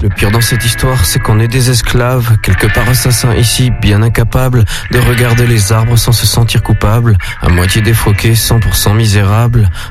Le pire dans cette histoire, c'est qu'on est des esclaves, quelque part assassins ici, bien incapables de regarder les arbres sans se sentir coupables, à moitié défroqués, 100% misérables.